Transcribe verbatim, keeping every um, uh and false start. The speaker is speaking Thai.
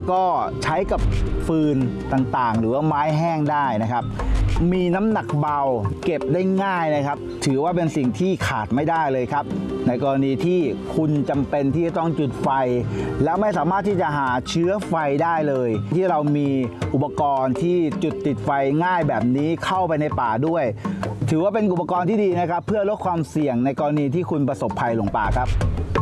ก็ใช้กับฟืนต่างๆหรือว่าไม้แห้งได้นะครับมีน้ำหนักเบาเก็บได้ง่ายนะครับถือว่าเป็นสิ่งที่ขาดไม่ได้เลยครับในกรณีที่คุณจำเป็นที่จะต้องจุดไฟแล้วไม่สามารถที่จะหาเชื้อไฟได้เลยที่เรามีอุปกรณ์ที่จุดติดไฟง่ายแบบนี้เข้าไปในป่าด้วยถือว่าเป็นอุปกรณ์ที่ดีนะครับเพื่อลดความเสี่ยงในกรณีที่คุณประสบภัยหลงป่าครับ